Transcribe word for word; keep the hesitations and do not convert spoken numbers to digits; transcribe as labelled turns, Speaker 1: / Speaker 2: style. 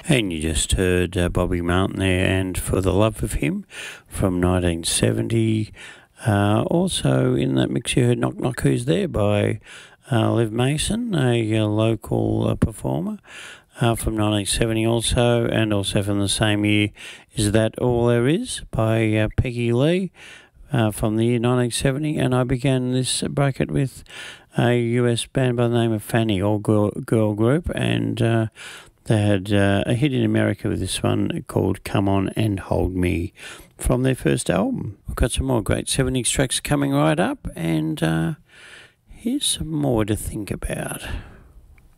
Speaker 1: And you just heard uh, Bobby Mountain there and For the Love of Him from nineteen seventy. Uh, also in that mix you heard Knock Knock Who's There by uh, Liv Mason, a, a local uh, performer uh, from nineteen seventy also. And also from the same year Is That All There Is by uh, Peggy Lee uh, from the year nineteen seventy. And I began this bracket with a U S band by the name of Fanny, all girl, girl group, and uh, they had uh, a hit in America with this one called Come On and Hold Me from their first album. We've got some more great seventies tracks coming right up, and uh, here's some more to think about.